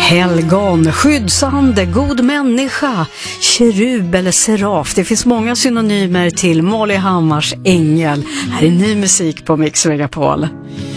Helgon, skyddsande, god människa, kerub eller seraf. Det finns många synonymer till Molly Hammars ängel. Här är ny musik på Mix Megapol.